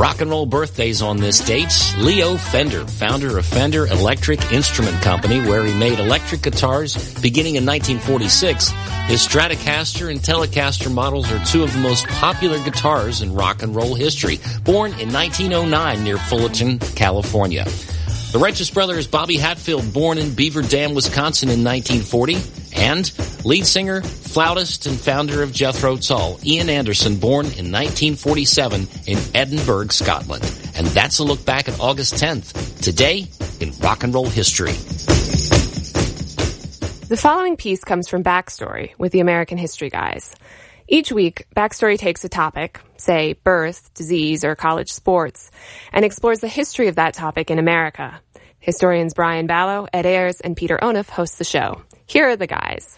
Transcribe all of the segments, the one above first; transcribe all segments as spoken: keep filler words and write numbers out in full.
Rock and roll birthdays on this date. Leo Fender, founder of Fender Electric Instrument Company, where he made electric guitars beginning in nineteen forty-six. His Stratocaster and Telecaster models are two of the most popular guitars in rock and roll history. Born in nineteen oh nine near Fullerton, California. The Righteous Brothers, Bobby Hatfield, born in Beaver Dam, Wisconsin in nineteen forty. And lead singer, flautist, and founder of Jethro Tull, Ian Anderson, born in nineteen forty-seven in Edinburgh, Scotland. And that's a look back at August tenth, today in rock and roll history. The following piece comes from Backstory with the American History Guys. Each week, Backstory takes a topic, say birth, disease, or college sports, and explores the history of that topic in America. Historians Brian Ballo, Ed Ayers, and Peter Onuf host the show. Here are the guys.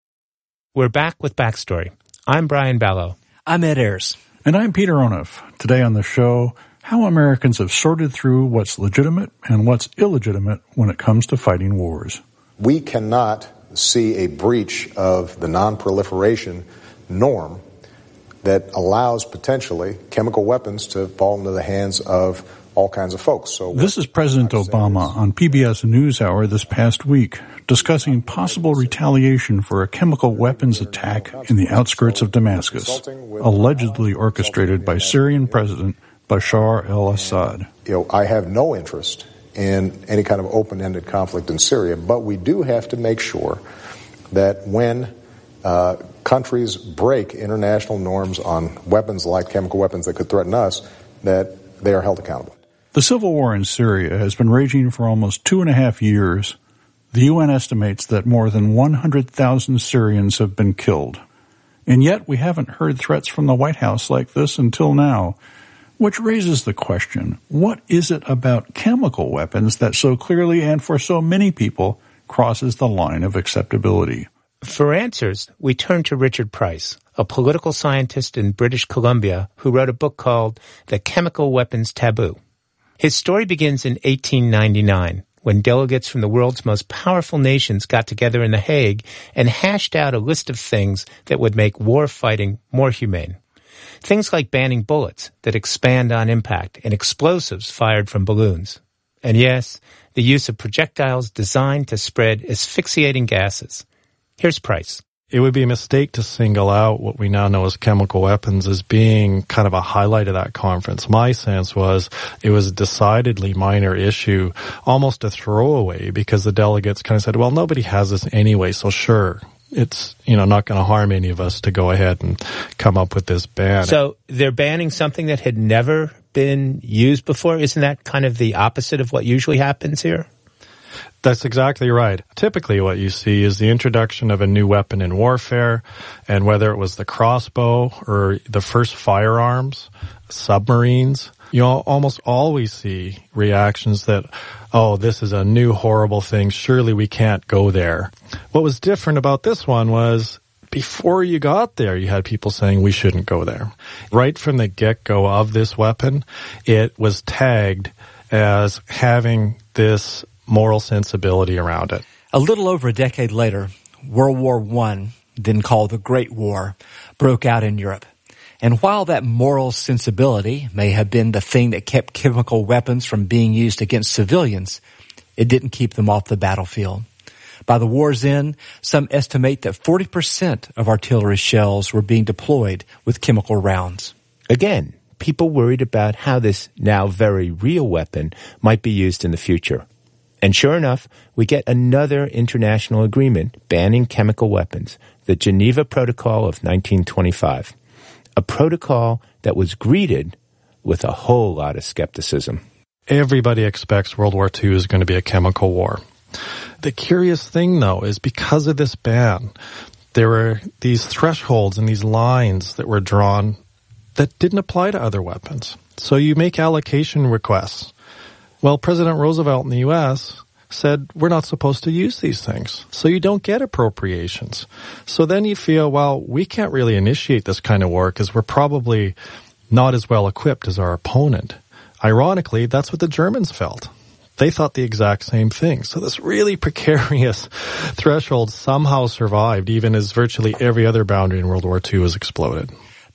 We're back with Backstory. I'm Brian Ballo. I'm Ed Ayers. And I'm Peter Onuf. Today on the show, how Americans have sorted through what's legitimate and what's illegitimate when it comes to fighting wars. We cannot see a breach of the non-proliferation norm that allows potentially chemical weapons to fall into the hands of all kinds of folks. So this is President Obama on P B S NewsHour this past week, discussing possible retaliation for a chemical weapons attack in the outskirts of Damascus, allegedly orchestrated by Syrian President Bashar al-Assad. You know, I have no interest in any kind of open-ended conflict in Syria, but we do have to make sure that when uh, countries break international norms on weapons like chemical weapons that could threaten us, that they are held accountable. The civil war in Syria has been raging for almost two and a half years. The U N estimates that more than one hundred thousand Syrians have been killed. And yet we haven't heard threats from the White House like this until now, which raises the question, what is it about chemical weapons that so clearly and for so many people crosses the line of acceptability? For answers, we turn to Richard Price, a political scientist in British Columbia who wrote a book called The Chemical Weapons Taboo. His story begins in eighteen ninety-nine, when delegates from the world's most powerful nations got together in The Hague and hashed out a list of things that would make war fighting more humane. Things like banning bullets that expand on impact and explosives fired from balloons. And yes, the use of projectiles designed to spread asphyxiating gases. Here's Price. It would be a mistake to single out what we now know as chemical weapons as being kind of a highlight of that conference. My sense was it was a decidedly minor issue, almost a throwaway, because the delegates kind of said, well, nobody has this anyway, so sure, it's, you know, not going to harm any of us to go ahead and come up with this ban. So they're banning something that had never been used before? Isn't that kind of the opposite of what usually happens here? That's exactly right. Typically what you see is the introduction of a new weapon in warfare, and whether it was the crossbow or the first firearms, submarines, you almost always see reactions that, oh, this is a new horrible thing, surely we can't go there. What was different about this one was before you got there, you had people saying we shouldn't go there. Right from the get-go of this weapon, it was tagged as having this moral sensibility around it. A little over a decade later, World War One, then called the Great War, broke out in Europe. And while that moral sensibility may have been the thing that kept chemical weapons from being used against civilians, it didn't keep them off the battlefield. By the war's end, some estimate that forty percent of artillery shells were being deployed with chemical rounds. Again, people worried about how this now very real weapon might be used in the future. And sure enough, we get another international agreement banning chemical weapons, the Geneva Protocol of nineteen twenty-five, a protocol that was greeted with a whole lot of skepticism. Everybody expects World War Two is going to be a chemical war. The curious thing, though, is because of this ban, there were these thresholds and these lines that were drawn that didn't apply to other weapons. So you make allocation requests. Well, President Roosevelt in the U S said we're not supposed to use these things, so you don't get appropriations. So then you feel, well, we can't really initiate this kind of war because we're probably not as well equipped as our opponent. Ironically, that's what the Germans felt. They thought the exact same thing. So this really precarious threshold somehow survived, even as virtually every other boundary in World War Two was exploded.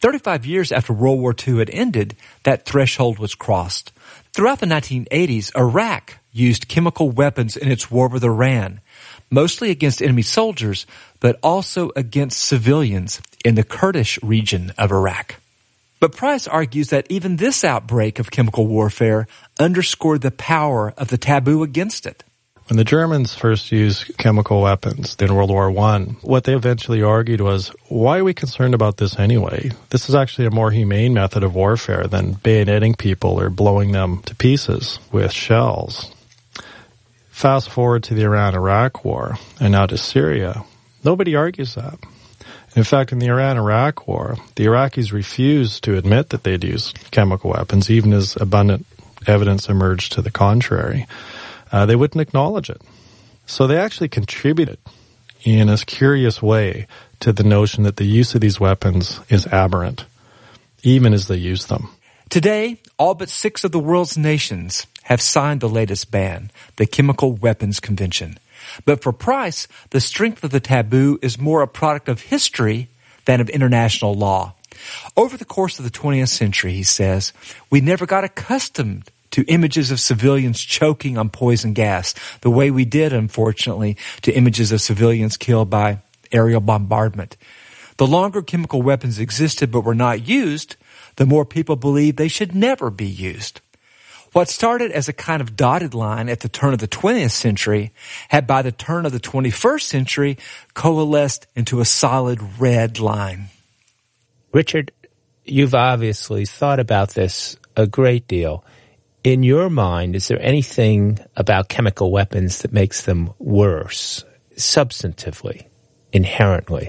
thirty-five years after World War Two had ended, that threshold was crossed. Throughout the nineteen eighties, Iraq used chemical weapons in its war with Iran, mostly against enemy soldiers, but also against civilians in the Kurdish region of Iraq. But Price argues that even this outbreak of chemical warfare underscored the power of the taboo against it. When the Germans first used chemical weapons in World War One, what they eventually argued was, why are we concerned about this anyway? This is actually a more humane method of warfare than bayoneting people or blowing them to pieces with shells. Fast forward to the Iran-Iraq war and now to Syria. Nobody argues that. In fact, in the Iran-Iraq war, the Iraqis refused to admit that they'd used chemical weapons, even as abundant evidence emerged to the contrary. Uh, they wouldn't acknowledge it. So they actually contributed in a curious way to the notion that the use of these weapons is aberrant, even as they use them. Today, all but six of the world's nations have signed the latest ban, the Chemical Weapons Convention. But for Price, the strength of the taboo is more a product of history than of international law. Over the course of the twentieth century, he says, we never got accustomed to images of civilians choking on poison gas, the way we did, unfortunately, to images of civilians killed by aerial bombardment. The longer chemical weapons existed but were not used, the more people believed they should never be used. What started as a kind of dotted line at the turn of the twentieth century had by the turn of the twenty-first century coalesced into a solid red line. Richard, you've obviously thought about this a great deal. In your mind, is there anything about chemical weapons that makes them worse, substantively, inherently?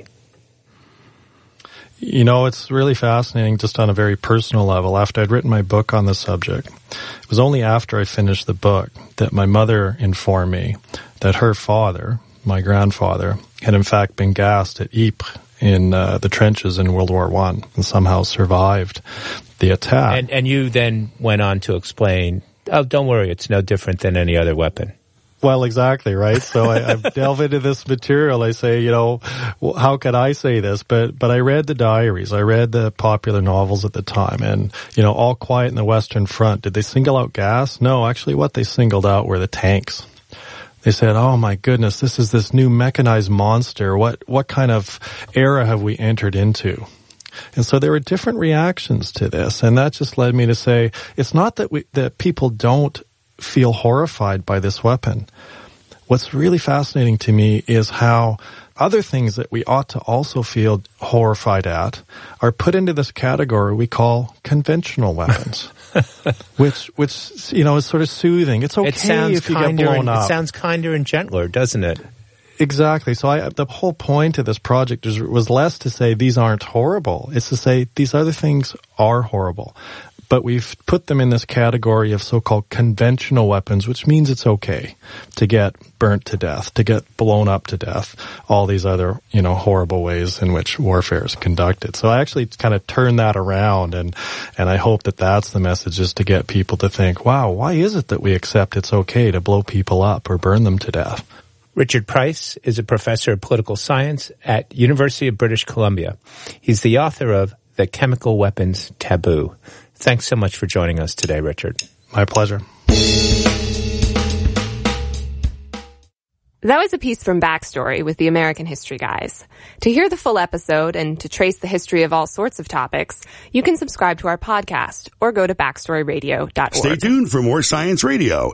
You know, it's really fascinating just on a very personal level. After I'd written my book on the subject, it was only after I finished the book that my mother informed me that her father, my grandfather, had in fact been gassed at Ypres in uh, the trenches in World War One and somehow survived the attack. And, and you then went on to explain, oh, don't worry, it's no different than any other weapon. Well, exactly, right? So I, I delve into this material. I say, you know, well, how could I say this? But but I read the diaries. I read the popular novels at the time. And, you know, All Quiet in the Western Front. Did they single out gas? No, actually what they singled out were the tanks. They said, oh my goodness, this is this new mechanized monster. What what kind of era have we entered into? And so there were different reactions to this. And that just led me to say, it's not that we that people don't feel horrified by this weapon. What's really fascinating to me is how other things that we ought to also feel horrified at are put into this category we call conventional weapons. which, which, you know, is sort of soothing. It's okay it sounds if you get blown and, up. It sounds kinder and gentler, doesn't it? Exactly. So I, the whole point of this project is, was less to say these aren't horrible. It's to say these other things are horrible. But we've put them in this category of so-called conventional weapons, which means it's okay to get burnt to death, to get blown up to death, all these other, you know, horrible ways in which warfare is conducted. So I actually kind of turn that around, and, and I hope that that's the message, is to get people to think, wow, why is it that we accept it's okay to blow people up or burn them to death? Richard Price is a professor of political science at University of British Columbia. He's the author of The Chemical Weapons Taboo. Thanks so much for joining us today, Richard. My pleasure. That was a piece from Backstory with the American History Guys. To hear the full episode and to trace the history of all sorts of topics, you can subscribe to our podcast or go to backstory radio dot org. Stay tuned for more Science Radio.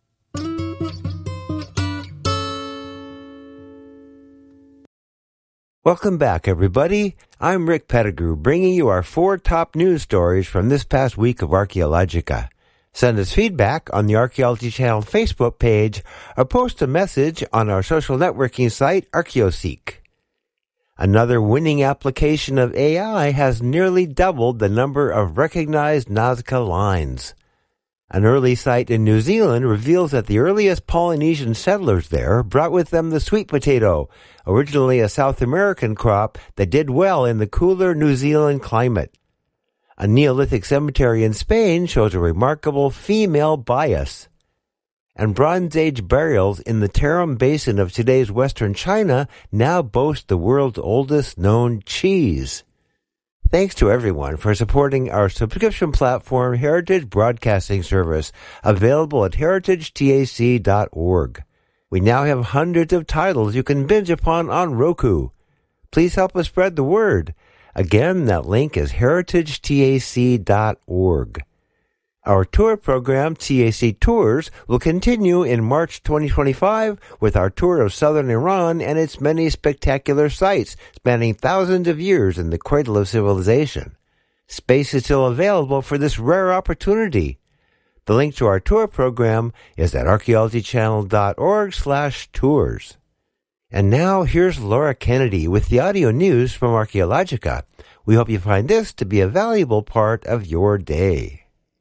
Welcome back, everybody. I'm Rick Pettigrew, bringing you our four top news stories from this past week of Archaeologica. Send us feedback on the Archaeology Channel Facebook page or post a message on our social networking site, ArchaeoSeek. Another winning application of A I has nearly doubled the number of recognized Nazca lines. An early site in New Zealand reveals that the earliest Polynesian settlers there brought with them the sweet potato, originally a South American crop that did well in the cooler New Zealand climate. A Neolithic cemetery in Spain shows a remarkable female bias. And Bronze Age burials in the Tarim Basin of today's western China now boast the world's oldest known cheese. Thanks to everyone for supporting our subscription platform, Heritage Broadcasting Service, available at heritage tac dot org. We now have hundreds of titles you can binge upon on Roku. Please help us spread the word. Again, that link is heritage tac dot org. Our tour program, T A C Tours, will continue in March twenty twenty-five with our tour of southern Iran and its many spectacular sites spanning thousands of years in the cradle of civilization. Space is still available for this rare opportunity. The link to our tour program is at archaeology channel dot org slash tours. And now here's Laura Kennedy with the audio news from Archaeologica. We hope you find this to be a valuable part of your day.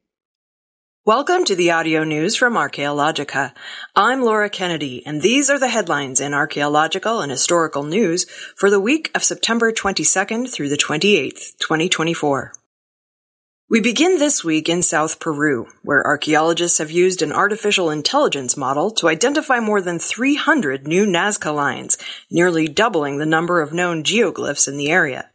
Welcome to the audio news from Archaeologica. I'm Laura Kennedy, and these are the headlines in archaeological and historical news for the week of September twenty-second through the twenty-eighth, twenty twenty-four. We begin this week in South Peru, where archaeologists have used an artificial intelligence model to identify more than three hundred new Nazca lines, nearly doubling the number of known geoglyphs in the area.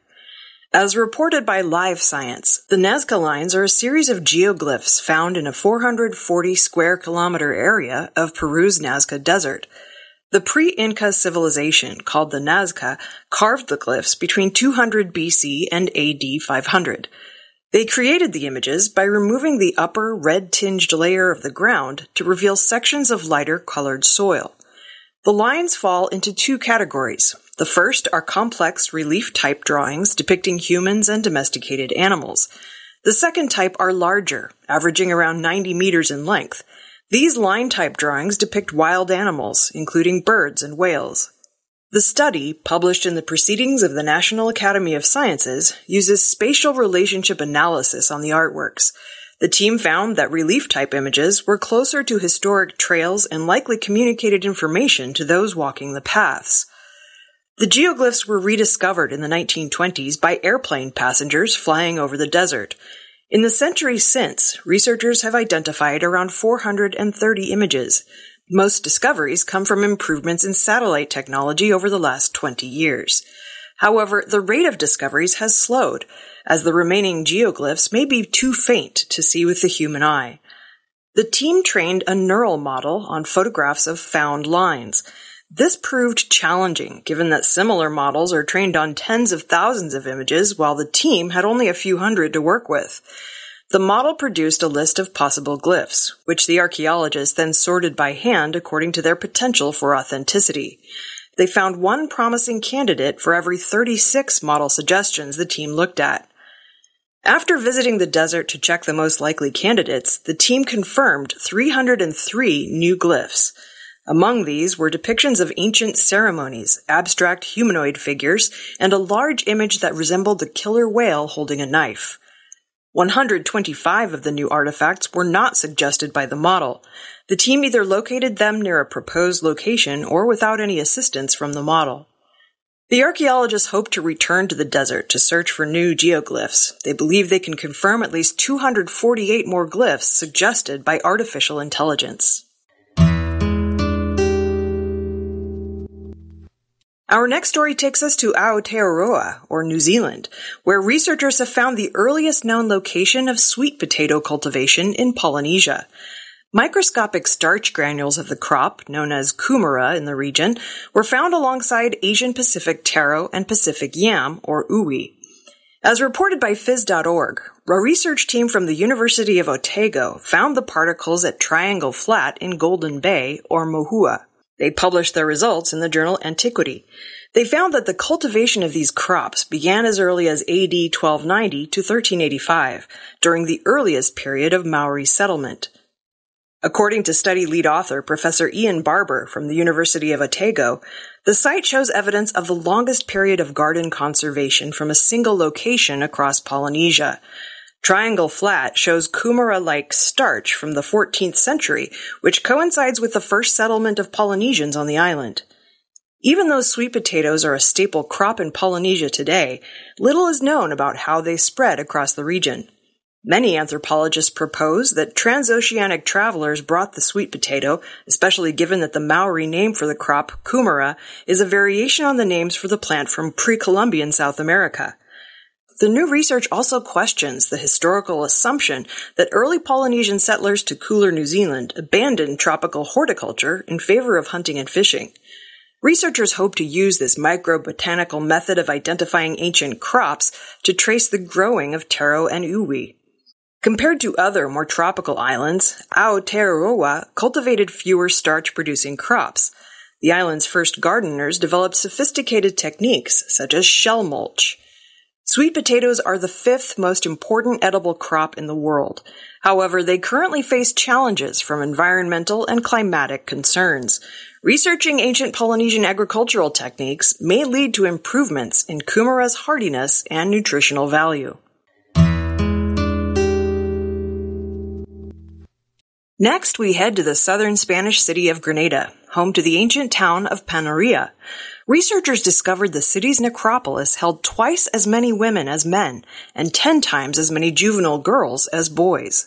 As reported by Live Science, the Nazca lines are a series of geoglyphs found in a four hundred forty square kilometer area of Peru's Nazca Desert. The pre-Inca civilization, called the Nazca, carved the glyphs between two hundred B C and A D five hundred. They created the images by removing the upper red-tinged layer of the ground to reveal sections of lighter-colored soil. The lines fall into two categories. The first are complex relief-type drawings depicting humans and domesticated animals. The second type are larger, averaging around ninety meters in length. These line-type drawings depict wild animals, including birds and whales. The study, published in the Proceedings of the National Academy of Sciences, uses spatial relationship analysis on the artworks. The team found that relief-type images were closer to historic trails and likely communicated information to those walking the paths. The geoglyphs were rediscovered in the nineteen twenties by airplane passengers flying over the desert. In the centuries since, researchers have identified around four hundred thirty images. Most discoveries come from improvements in satellite technology over the last twenty years. However, the rate of discoveries has slowed, as the remaining geoglyphs may be too faint to see with the human eye. The team trained a neural model on photographs of found lines. This proved challenging, given that similar models are trained on tens of thousands of images, while the team had only a few hundred to work with. The model produced a list of possible glyphs, which the archaeologists then sorted by hand according to their potential for authenticity. They found one promising candidate for every thirty-six model suggestions the team looked at. After visiting the desert to check the most likely candidates, the team confirmed three hundred three new glyphs. Among these were depictions of ancient ceremonies, abstract humanoid figures, and a large image that resembled the killer whale holding a knife. one hundred twenty-five of the new artifacts were not suggested by the model. The team either located them near a proposed location or without any assistance from the model. The archaeologists hope to return to the desert to search for new geoglyphs. They believe they can confirm at least two hundred forty-eight more glyphs suggested by artificial intelligence. Our next story takes us to Aotearoa, or New Zealand, where researchers have found the earliest known location of sweet potato cultivation in Polynesia. Microscopic starch granules of the crop, known as kumara in the region, were found alongside Asian Pacific taro and Pacific yam, or uwi. As reported by phys dot org, a research team from the University of Otago found the particles at Triangle Flat in Golden Bay, or Mohua. They published their results in the journal Antiquity. They found that the cultivation of these crops began as early as A D twelve ninety to thirteen eighty-five, during the earliest period of Maori settlement. According to study lead author Professor Ian Barber from the University of Otago, the site shows evidence of the longest period of garden conservation from a single location across Polynesia. Triangle Flat shows kumara-like starch from the fourteenth century, which coincides with the first settlement of Polynesians on the island. Even though sweet potatoes are a staple crop in Polynesia today, little is known about how they spread across the region. Many anthropologists propose that transoceanic travelers brought the sweet potato, especially given that the Maori name for the crop, kumara, is a variation on the names for the plant from pre-Columbian South America. The new research also questions the historical assumption that early Polynesian settlers to cooler New Zealand abandoned tropical horticulture in favor of hunting and fishing. Researchers hope to use this microbotanical method of identifying ancient crops to trace the growing of taro and iwi. Compared to other, more tropical islands, Aotearoa cultivated fewer starch-producing crops. The island's first gardeners developed sophisticated techniques, such as shell mulch. Sweet potatoes are the fifth most important edible crop in the world. However, they currently face challenges from environmental and climatic concerns. Researching ancient Polynesian agricultural techniques may lead to improvements in kumara's hardiness and nutritional value. Next, we head to the southern Spanish city of Granada, home to the ancient town of Paneria. Researchers discovered the city's necropolis held twice as many women as men and ten times as many juvenile girls as boys.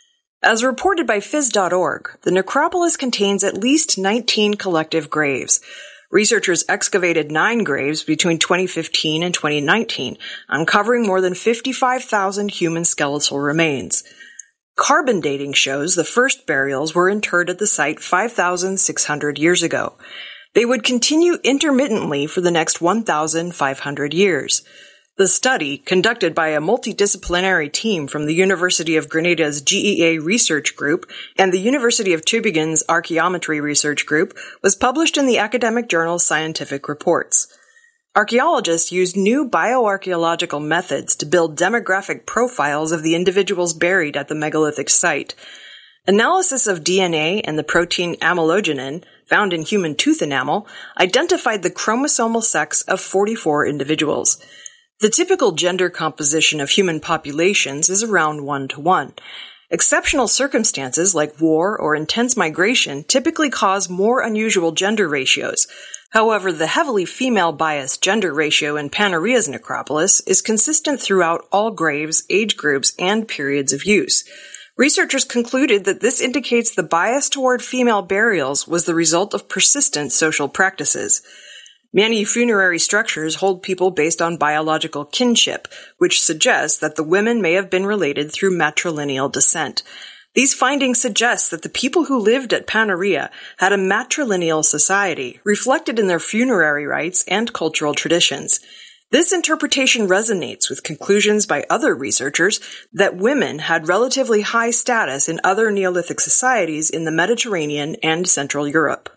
As reported by phys dot org, the necropolis contains at least nineteen collective graves. Researchers excavated nine graves between twenty fifteen and twenty nineteen, uncovering more than fifty-five thousand human skeletal remains. Carbon dating shows the first burials were interred at the site five thousand six hundred years ago. They would continue intermittently for the next one thousand five hundred years. The study, conducted by a multidisciplinary team from the University of Granada's G E A Research Group and the University of Tübingen's Archaeometry Research Group, was published in the academic journal Scientific Reports. Archaeologists used new bioarchaeological methods to build demographic profiles of the individuals buried at the megalithic site. Analysis of D N A and the protein amylogenin, found in human tooth enamel, identified the chromosomal sex of forty-four individuals. The typical gender composition of human populations is around one to one. Exceptional circumstances like war or intense migration typically cause more unusual gender ratios. However, the heavily female-biased gender ratio in Paneria's necropolis is consistent throughout all graves, age groups, and periods of use. Researchers concluded that this indicates the bias toward female burials was the result of persistent social practices. Many funerary structures hold people based on biological kinship, which suggests that the women may have been related through matrilineal descent. These findings suggest that the people who lived at Paneria had a matrilineal society, reflected in their funerary rites and cultural traditions. This interpretation resonates with conclusions by other researchers that women had relatively high status in other Neolithic societies in the Mediterranean and Central Europe.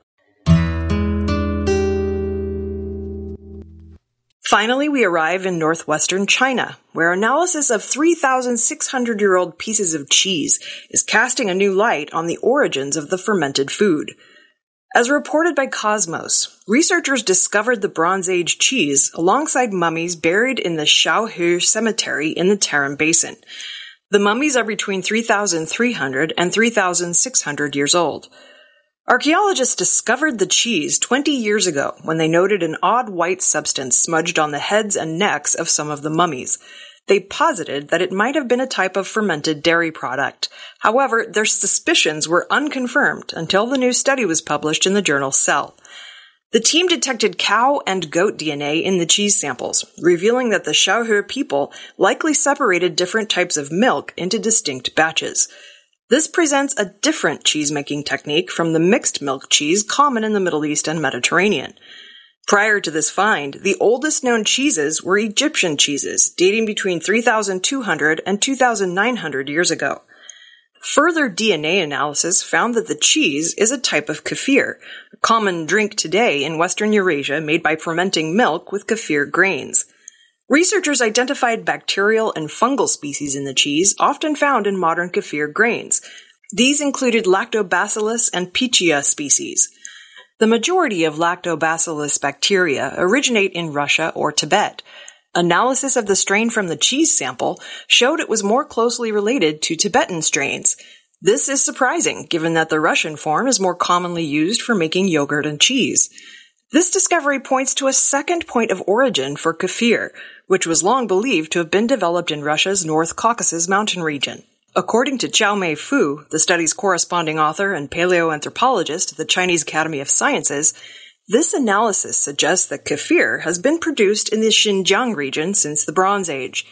Finally, we arrive in northwestern China, where analysis of three thousand six hundred year old pieces of cheese is casting a new light on the origins of the fermented food. As reported by Cosmos, researchers discovered the Bronze Age cheese alongside mummies buried in the Shaohe Cemetery in the Tarim Basin. The mummies are between three thousand three hundred and three thousand six hundred years old. Archaeologists discovered the cheese twenty years ago when they noted an odd white substance smudged on the heads and necks of some of the mummies. They posited that it might have been a type of fermented dairy product. However, their suspicions were unconfirmed until the new study was published in the journal Cell. The team detected cow and goat D N A in the cheese samples, revealing that the Shaohe people likely separated different types of milk into distinct batches. This presents a different cheese-making technique from the mixed milk cheese common in the Middle East and Mediterranean. Prior to this find, the oldest known cheeses were Egyptian cheeses, dating between three thousand two hundred and two thousand nine hundred years ago. Further D N A analysis found that the cheese is a type of kefir, a common drink today in Western Eurasia made by fermenting milk with kefir grains. Researchers identified bacterial and fungal species in the cheese, often found in modern kefir grains. These included Lactobacillus and Pichia species. The majority of Lactobacillus bacteria originate in Russia or Tibet. Analysis of the strain from the cheese sample showed it was more closely related to Tibetan strains. This is surprising, given that the Russian form is more commonly used for making yogurt and cheese. This discovery points to a second point of origin for kefir, which was long believed to have been developed in Russia's North Caucasus mountain region. According to Xiaomei Fu, the study's corresponding author and paleoanthropologist at the Chinese Academy of Sciences, this analysis suggests that kefir has been produced in the Xinjiang region since the Bronze Age.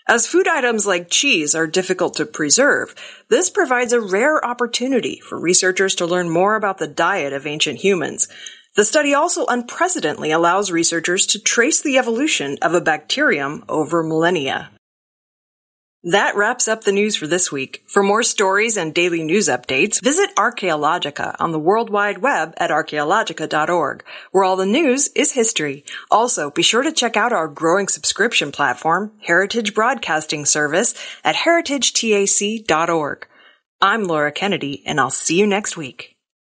As food items like cheese are difficult to preserve, this provides a rare opportunity for researchers to learn more about the diet of ancient humans. The study also unprecedentedly allows researchers to trace the evolution of a bacterium over millennia. That wraps up the news for this week. For more stories and daily news updates, visit Archaeologica on the World Wide Web at archaeologica dot org, where all the news is history. Also, be sure to check out our growing subscription platform, Heritage Broadcasting Service, at heritage tac dot org. I'm Laura Kennedy, and I'll see you next week.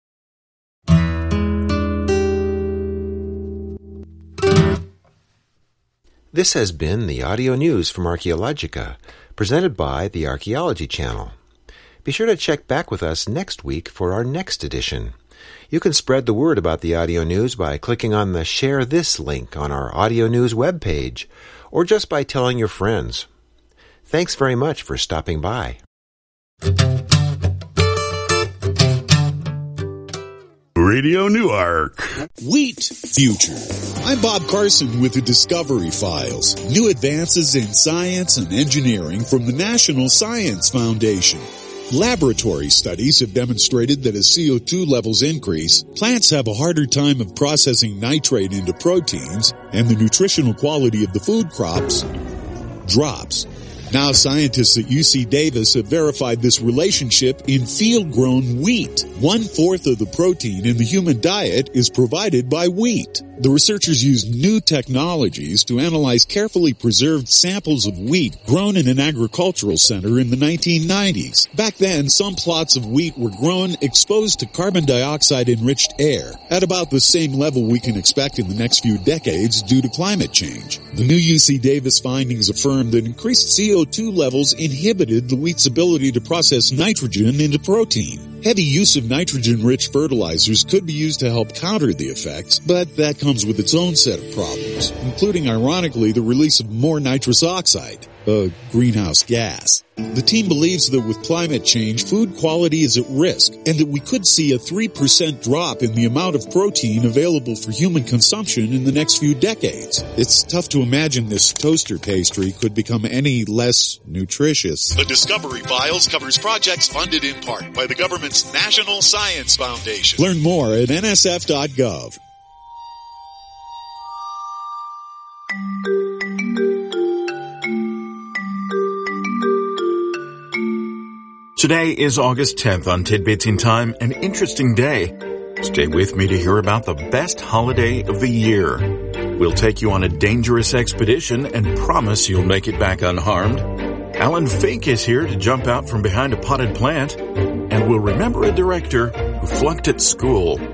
This has been the audio news from Archaeologica, presented by the Archaeology Channel. Be sure to check back with us next week for our next edition. You can spread the word about the audio news by clicking on the Share This link on our audio news webpage, or just by telling your friends. Thanks very much for stopping by. Radio Newark. Wheat Future. I'm Bob Carson with the Discovery Files. New advances in science and engineering from the National Science Foundation. Laboratory studies have demonstrated that as C O two levels increase, plants have a harder time of processing nitrate into proteins, and the nutritional quality of the food crops drops. Now scientists at U C Davis have verified this relationship in field-grown wheat. One-fourth of the protein in the human diet is provided by wheat. The researchers used new technologies to analyze carefully preserved samples of wheat grown in an agricultural center in the nineteen nineties. Back then, some plots of wheat were grown exposed to carbon dioxide-enriched air, at about the same level we can expect in the next few decades due to climate change. The new U C Davis findings affirm that increased C O two levels inhibited the wheat's ability to process nitrogen into protein. Heavy use of nitrogen-rich fertilizers could be used to help counter the effects, but that comes with its own set of problems, including, ironically, the release of more nitrous oxide, a greenhouse gas. The team believes that with climate change, food quality is at risk, and that we could see a three percent drop in the amount of protein available for human consumption in the next few decades. It's tough to imagine this toaster pastry could become any less nutritious. The Discovery Files covers projects funded in part by the government's National Science Foundation. Learn more at N S F dot gov. Today is August tenth on Tidbits in Time, an interesting day. Stay with me to hear about the best holiday of the year. We'll take you on a dangerous expedition and promise you'll make it back unharmed. Alan Fink is here to jump out from behind a potted plant, and we'll remember a director who flunked at school.